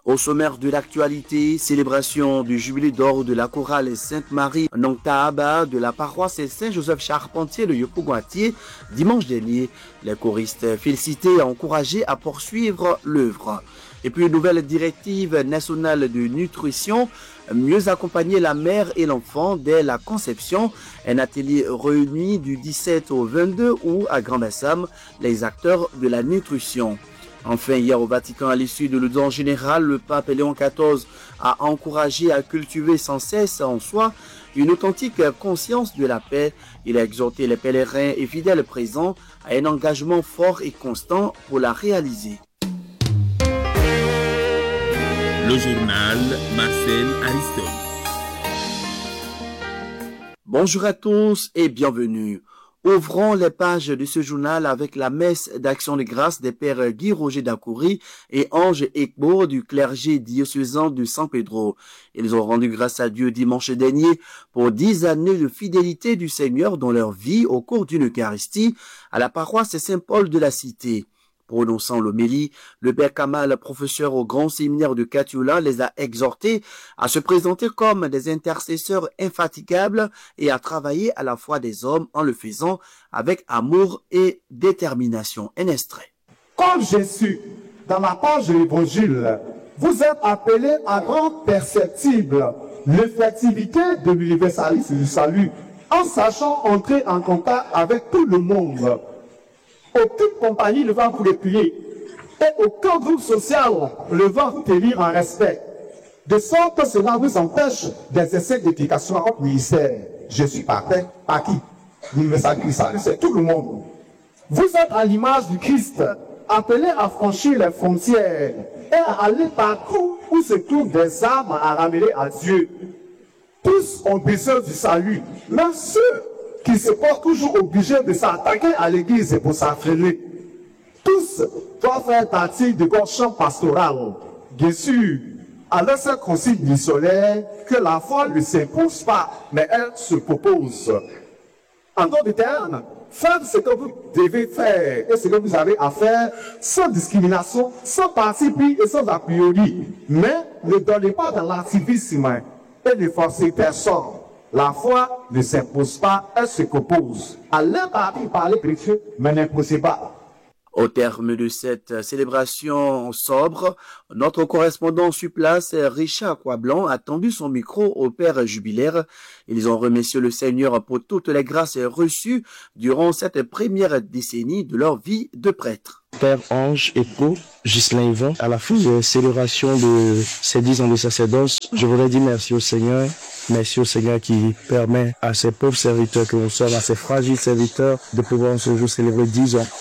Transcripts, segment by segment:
Au sommaire de l'actualité, célébration du jubilé d'or de la chorale Sainte-Marie Nongtaaba de la paroisse Saint-Joseph Charpentier de Yopougontier dimanche dernier. Les choristes félicités et encouragés à poursuivre l'œuvre. Et puis une nouvelle directive nationale de nutrition, mieux accompagner la mère et l'enfant dès la conception. Un atelier réuni du 17 au 22 août à Grand-Bassam, les acteurs de la nutrition. Enfin, hier au Vatican, à l'issue de l'audience générale, le pape Léon XIV a encouragé à cultiver sans cesse en soi une authentique conscience de la paix. Il a exhorté les pèlerins et fidèles présents à un engagement fort et constant pour la réaliser. Le journal Marcel Ariston. Bonjour à tous et bienvenue. Ouvrons les pages de ce journal avec la messe d'action de grâce des pères Guy Roger Dacoury et Ange Ekbo du clergé diocésain de San Pedro. Ils ont rendu grâce à Dieu dimanche dernier pour 10 années de fidélité du Seigneur dans leur vie au cours d'une Eucharistie à la paroisse Saint-Paul de la Cité. Prononçant l'homélie, le père Kamal, professeur au grand séminaire de Katiula, les a exhortés à se présenter comme des intercesseurs infatigables et à travailler à la foi des hommes en le faisant avec amour et détermination. Un extrait. Comme Jésus, dans la page de l'Évangile, vous êtes appelés à rendre perceptible l'effectivité de l'universalisme du salut en sachant entrer en contact avec tout le monde. Aucune compagnie ne va vous replier et aucun groupe social ne va vous tenir en respect. De sorte que cela vous empêche d'exercer d'éducation à votre ministère. Je suis parfait. Par qui? L'universalisme, c'est tout le monde. Vous êtes à l'image du Christ, appelé à franchir les frontières et à aller partout où se trouvent des âmes à ramener à Dieu. Tous ont besoin du salut, même ceux qui se portent toujours obligés de s'attaquer à l'église pour s'affirmer. Tous doivent faire partie du grand champ pastoral. Bien sûr, alors c'est concile missionnaire que la foi ne s'impose pas, mais elle se propose. En d'autres termes, faites ce que vous devez faire et ce que vous avez à faire sans discrimination, sans parti pris et sans a priori. Mais ne donnez pas dans l'activisme et ne forcez personne. La foi ne s'impose pas, elle se compose. À l'imparti par les chrétiens, mais n'imposez pas. Au terme de cette célébration sobre, notre correspondant sur place, Richard Coiblanc, a tendu son micro au père jubilaire. Ils ont remercié le Seigneur pour toutes les grâces reçues durant cette première décennie de leur vie de prêtre. Père Ange Ekbo, Ghislain Yvan, à la fin de la célébration de ces 10 ans de sacerdoce, je voudrais dire merci au Seigneur. Merci au Seigneur qui permet à ces pauvres serviteurs que nous sommes, à ces fragiles serviteurs, de pouvoir ce jour célébrer 10 ans.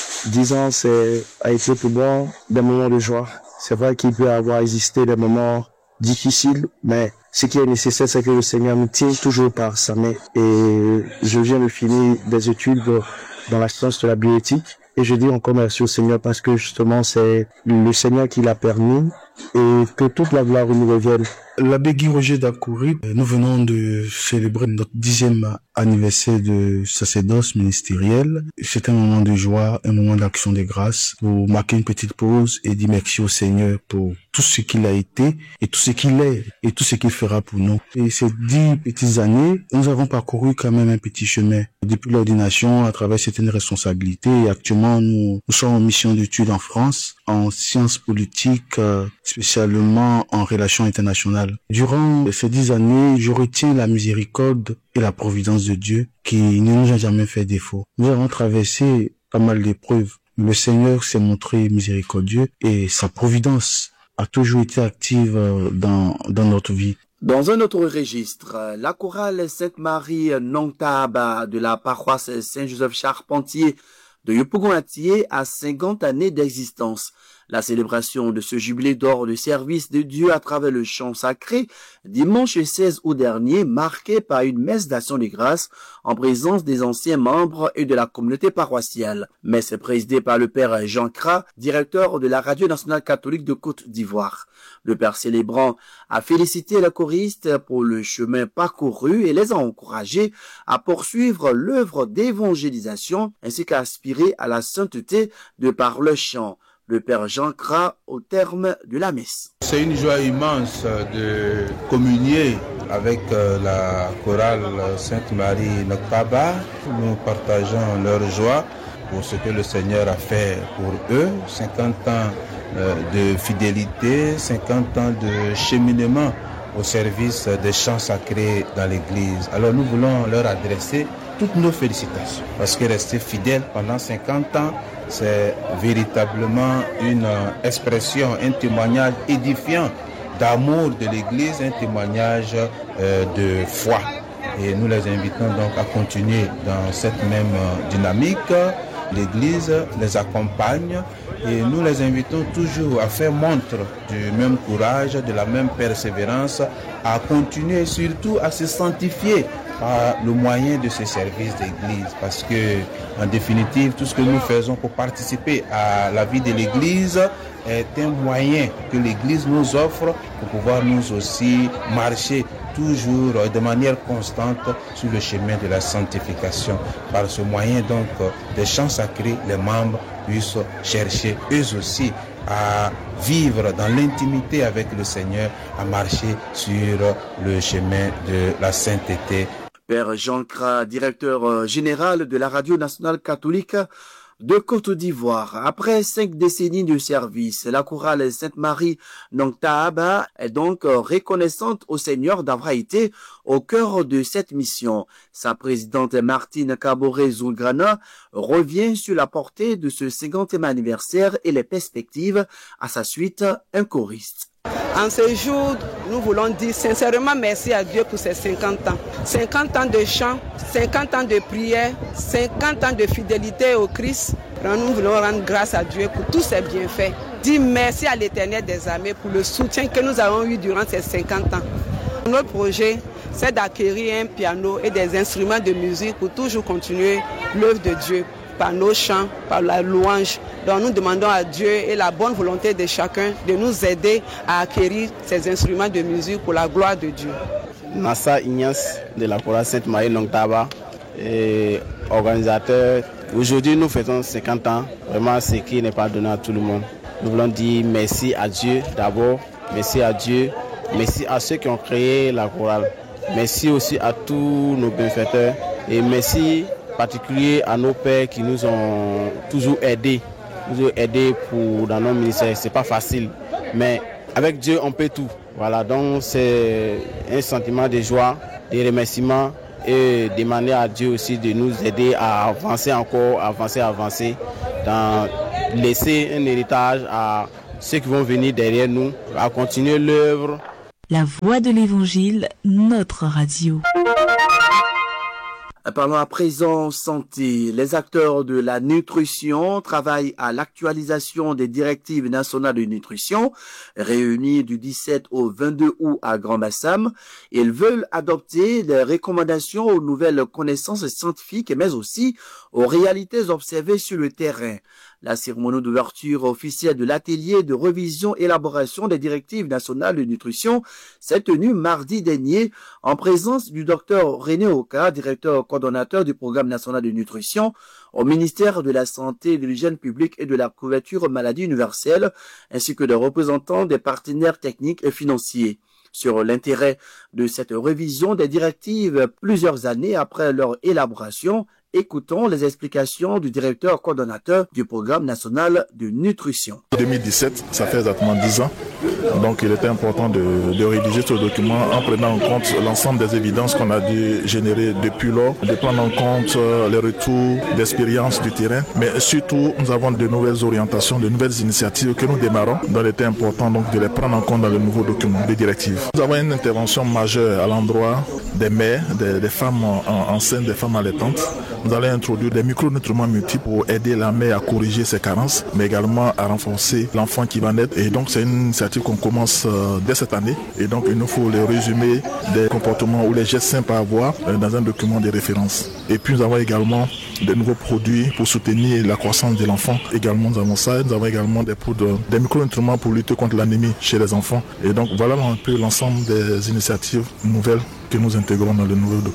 10 ans, a été pour moi des moments de joie. C'est vrai qu'il peut avoir existé des moments difficiles, mais ce qui est nécessaire, c'est que le Seigneur nous tient toujours par sa main. Et je viens de finir des études dans la science de la bioéthique. Et je dis encore merci au Seigneur parce que justement, c'est le Seigneur qui l'a permis et que toute la gloire nous revienne. L'abbé Guy Roger Dacoury, nous venons de célébrer notre 10e anniversaire de sacerdoce ministériel. C'est un moment de joie, un moment d'action de grâce pour marquer une petite pause et dire merci au Seigneur pour tout ce qu'il a été et tout ce qu'il est et tout ce qu'il fera pour nous. Et ces 10 petites années, nous avons parcouru quand même un petit chemin depuis l'ordination à travers certaines responsabilités et actuellement nous sommes en mission d'études en France, en sciences politiques, spécialement en relations internationales. Durant ces 10 années, je retiens la miséricorde et la providence de Dieu qui ne nous a jamais fait défaut. Nous avons traversé pas mal d'épreuves. Le Seigneur s'est montré miséricordieux et sa providence a toujours été active dans notre vie. Dans un autre registre, la chorale Sainte-Marie Nongtaaba de la paroisse Saint-Joseph Charpentier de Yopougontier a 50 années d'existence. La célébration de ce jubilé d'or de service de Dieu à travers le chant sacré, dimanche 16 août dernier, marqué par une messe d'action de grâce en présence des anciens membres et de la communauté paroissiale. Messe présidée par le père Jean Cras, directeur de la Radio nationale catholique de Côte d'Ivoire. Le père célébrant a félicité les choristes pour le chemin parcouru et les a encouragés à poursuivre l'œuvre d'évangélisation ainsi qu'à aspirer à la sainteté de par le chant. Le père Jean Cras au terme de la messe. C'est une joie immense de communier avec la chorale Sainte-Marie Noctaba. Nous partageons leur joie pour ce que le Seigneur a fait pour eux. 50 ans de fidélité, 50 ans de cheminement au service des chants sacrés dans l'Église. Alors nous voulons leur adresser toutes nos félicitations parce que rester fidèle pendant 50 ans, c'est véritablement une expression, un témoignage édifiant d'amour de l'Église, un témoignage de foi. Et nous les invitons donc à continuer dans cette même dynamique. L'Église les accompagne et nous les invitons toujours à faire montre du même courage, de la même persévérance, à continuer surtout à se sanctifier par le moyen de ce service d'Église. Parce que, en définitive, tout ce que nous faisons pour participer à la vie de l'Église est un moyen que l'Église nous offre pour pouvoir nous aussi marcher toujours de manière constante sur le chemin de la sanctification. Par ce moyen donc des chants sacrés, les membres puissent chercher eux aussi à vivre dans l'intimité avec le Seigneur, à marcher sur le chemin de la sainteté. Père Jean Kra, directeur général de la Radio nationale catholique de Côte d'Ivoire. Après 5 décennies de service, la chorale Sainte-Marie Noctaba est donc reconnaissante au Seigneur d'avoir été au cœur de cette mission. Sa présidente Martine Caboret-Zoulgrana revient sur la portée de ce 50e anniversaire et les perspectives à sa suite, un choriste. En ce jour, nous voulons dire sincèrement merci à Dieu pour ces 50 ans. 50 ans de chant, 50 ans de prière, 50 ans de fidélité au Christ. Nous voulons rendre grâce à Dieu pour tous ses bienfaits. Dire merci à l'Éternel des armées pour le soutien que nous avons eu durant ces 50 ans. Notre projet, c'est d'acquérir un piano et des instruments de musique pour toujours continuer l'œuvre de Dieu par nos chants, par la louange. Donc nous demandons à Dieu et la bonne volonté de chacun de nous aider à acquérir ces instruments de musique pour la gloire de Dieu. Nassa Ignace de la chorale Sainte-Marie Noctaba, organisateur. Aujourd'hui nous faisons 50 ans, vraiment ce qui n'est pas donné à tout le monde. Nous voulons dire merci à Dieu d'abord, merci à Dieu, merci à ceux qui ont créé la chorale, merci aussi à tous nos bienfaiteurs et merci particulier à nos pères qui nous ont toujours aidés pour dans nos ministères. C'est pas facile, mais avec Dieu on peut tout. Voilà, donc c'est un sentiment de joie, de remerciement et demander à Dieu aussi de nous aider à avancer encore, avancer, dans laisser un héritage à ceux qui vont venir derrière nous, à continuer l'œuvre. La voix de l'Évangile, notre radio. Parlons à présent santé. Les acteurs de la nutrition travaillent à l'actualisation des directives nationales de nutrition réunies du 17 au 22 août à Grand-Bassam. Ils veulent adopter des recommandations aux nouvelles connaissances scientifiques mais aussi aux réalités observées sur le terrain. La cérémonie d'ouverture officielle de l'atelier de révision et élaboration des directives nationales de nutrition s'est tenue mardi dernier en présence du docteur René Oka, directeur coordonnateur du programme national de nutrition au ministère de la Santé, de l'Hygiène publique et de la couverture maladie universelle, ainsi que des représentants des partenaires techniques et financiers. Sur l'intérêt de cette révision des directives plusieurs années après leur élaboration, écoutons les explications du directeur coordonnateur du programme national de nutrition. 2017, ça fait exactement 10 ans. Donc il était important de rédiger ce document en prenant en compte l'ensemble des évidences qu'on a dû générer depuis lors, de prendre en compte les retours d'expérience du terrain, mais surtout nous avons de nouvelles orientations, de nouvelles initiatives que nous démarrons. Donc il était important donc de les prendre en compte dans le nouveau document des directives. Nous avons une intervention majeure à l'endroit des mères, des femmes enceintes, des femmes allaitantes. Nous allons introduire des micronutriments multiples pour aider la mère à corriger ses carences, mais également à renforcer l'enfant qui va naître. Et donc c'est une initiative qu'on commence dès cette année. Et donc il nous faut le résumé des comportements ou les gestes simples à avoir dans un document de référence. Et puis nous avons également de nouveaux produits pour soutenir la croissance de l'enfant. Également nous avons ça. Nous avons également des poudres, des micronutriments pour lutter contre l'anémie chez les enfants. Et donc voilà un peu l'ensemble des initiatives nouvelles que nous intégrons dans le nouveau document.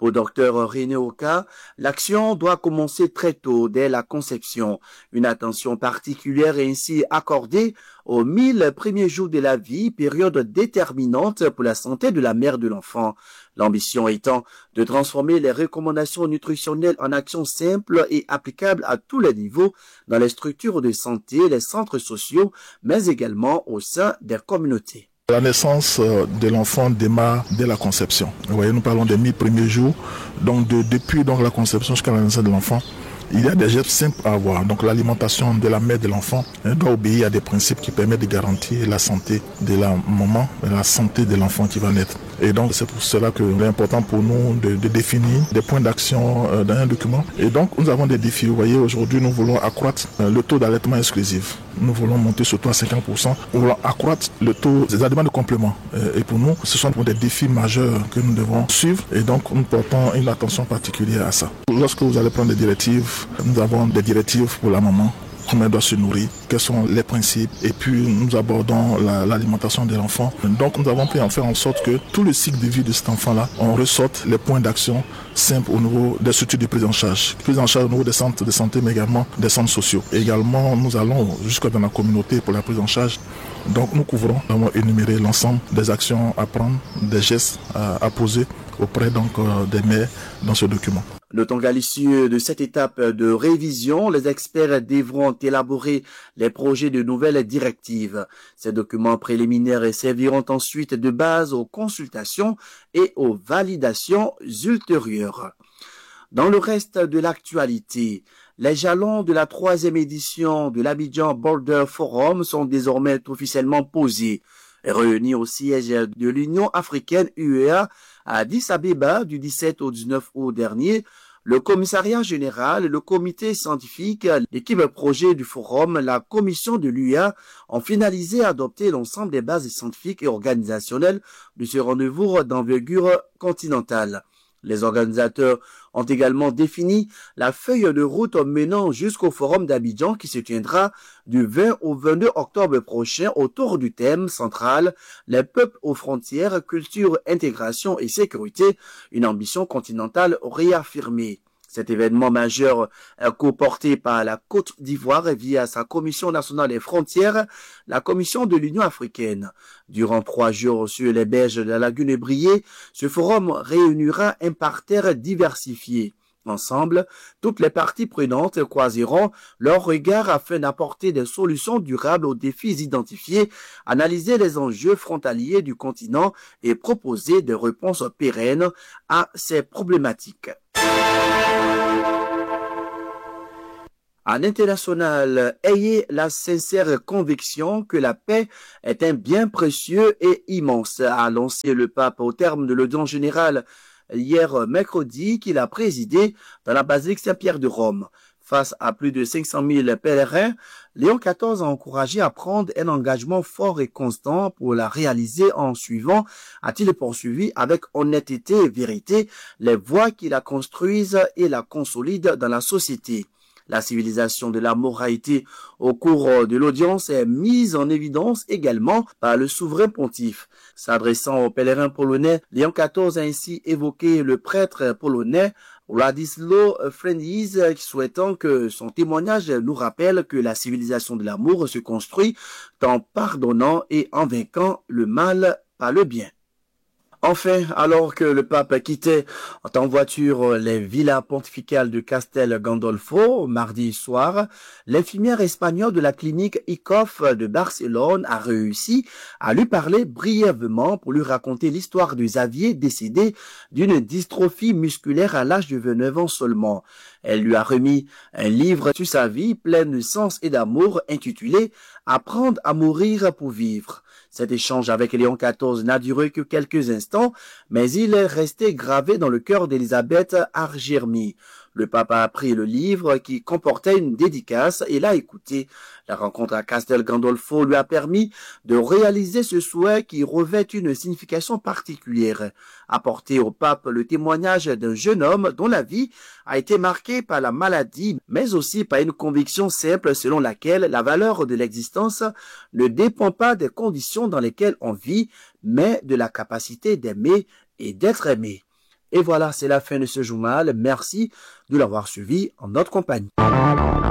Pour Dr René Oka, l'action doit commencer très tôt, dès la conception. Une attention particulière est ainsi accordée aux 1000 premiers jours de la vie, période déterminante pour la santé de la mère de l'enfant. L'ambition étant de transformer les recommandations nutritionnelles en actions simples et applicables à tous les niveaux dans les structures de santé, les centres sociaux, mais également au sein des communautés. La naissance de l'enfant démarre dès la conception. Vous voyez, nous parlons des 1000 premiers jours. Donc depuis la conception jusqu'à la naissance de l'enfant, il y a des gestes simples à avoir. Donc l'alimentation de la mère de l'enfant doit obéir à des principes qui permettent de garantir la santé de la maman et la santé de l'enfant qui va naître. Et donc c'est pour cela qu'il est important pour nous de définir des points d'action dans un document. Et donc nous avons des défis. Vous voyez, aujourd'hui nous voulons accroître le taux d'allaitement exclusif. Nous voulons monter surtout à 50%. Nous voulons accroître le taux des aliments de complément. Et pour nous, ce sont des défis majeurs que nous devons suivre. Et donc nous portons une attention particulière à ça. Lorsque vous allez prendre des directives, nous avons des directives pour la maman, comment elle doit se nourrir, quels sont les principes, et puis nous abordons l'alimentation de l'enfant. Donc nous avons pu en faire en sorte que tout le cycle de vie de cet enfant-là, on ressorte les points d'action simples au niveau des structures de prise en charge. Prise en charge au niveau des centres de santé, mais également des centres sociaux. Et également, nous allons jusqu'à dans la communauté pour la prise en charge. Donc nous couvrons, nous avons énuméré l'ensemble des actions à prendre, des gestes à poser auprès des mères dans ce document. Notons qu'à l'issue de cette étape de révision, les experts devront élaborer les projets de nouvelles directives. Ces documents préliminaires serviront ensuite de base aux consultations et aux validations ultérieures. Dans le reste de l'actualité, les jalons de la 3e édition de l'Abidjan Border Forum sont désormais officiellement posés. Réunis au siège de l'Union africaine UEA à Addis Abeba du 17 au 19 août dernier, le commissariat général, le comité scientifique, l'équipe projet du forum, la commission de l'UEA ont finalisé et adopté l'ensemble des bases scientifiques et organisationnelles de ce rendez-vous d'envergure continentale. Les organisateurs ont également défini la feuille de route menant jusqu'au forum d'Abidjan qui se tiendra du 20 au 22 octobre prochain autour du thème central « Les peuples aux frontières, culture, intégration et sécurité », une ambition continentale réaffirmée. Cet événement majeur co-porté par la Côte d'Ivoire via sa Commission nationale des frontières, la Commission de l'Union africaine. Durant 3 jours sur les berges de la lagune Brié, ce forum réunira un parterre diversifié. Ensemble, toutes les parties prenantes croiseront leurs regards afin d'apporter des solutions durables aux défis identifiés, analyser les enjeux frontaliers du continent et proposer des réponses pérennes à ces problématiques. À l'international, ayez la sincère conviction que la paix est un bien précieux et immense, a annoncé le pape au terme de l'audience générale hier mercredi qu'il a présidé dans la basilique Saint-Pierre de Rome. Face à plus de 500 000 pèlerins, Léon XIV a encouragé à prendre un engagement fort et constant pour la réaliser en suivant, a-t-il poursuivi avec honnêteté et vérité, les voies qui la construisent et la consolident dans la société. La civilisation de la moralité au cours de l'audience est mise en évidence également par le souverain pontife. S'adressant aux pèlerins polonais, Léon XIV a ainsi évoqué le prêtre polonais Władysław Frędzis, souhaitant que son témoignage nous rappelle que la civilisation de l'amour se construit en pardonnant et en vainquant le mal par le bien. Enfin, alors que le pape quittait en voiture les villas pontificales de Castel Gandolfo mardi soir, l'infirmière espagnole de la clinique ICOF de Barcelone a réussi à lui parler brièvement pour lui raconter l'histoire de Xavier décédé d'une dystrophie musculaire à l'âge de 29 ans seulement. Elle lui a remis un livre sur sa vie plein de sens et d'amour intitulé « Apprendre à mourir pour vivre ». Cet échange avec Léon XIV n'a duré que quelques instants, mais il est resté gravé dans le cœur d'Elisabeth Argermi. Le pape a pris le livre qui comportait une dédicace et l'a écouté. La rencontre à Castel Gandolfo lui a permis de réaliser ce souhait qui revêt une signification particulière. Apporter au pape le témoignage d'un jeune homme dont la vie a été marquée par la maladie, mais aussi par une conviction simple selon laquelle la valeur de l'existence ne dépend pas des conditions dans lesquelles on vit, mais de la capacité d'aimer et d'être aimé. Et voilà, c'est la fin de ce journal. Merci de l'avoir suivi en notre compagnie.